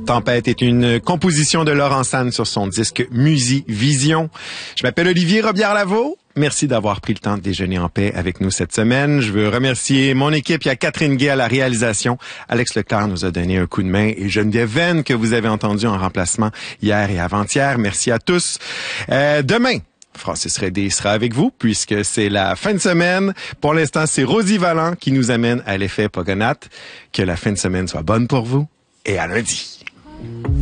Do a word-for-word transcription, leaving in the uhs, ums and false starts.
Tempête est une composition de Laurent Sanne sur son disque Musivision. Je m'appelle Olivier Robillard-Lavaux. Merci d'avoir pris le temps de déjeuner en paix avec nous cette semaine. Je veux remercier mon équipe. Il y a Catherine Gay à la réalisation. Alex Leclerc nous a donné un coup de main et Geneviève Venn que vous avez entendu en remplacement hier et avant-hier. Merci à tous. Euh, demain, Francis Redé sera avec vous puisque c'est la fin de semaine. Pour l'instant, c'est Rosie Vallant qui nous amène à l'effet Pogonat. Que la fin de semaine soit bonne pour vous et à lundi.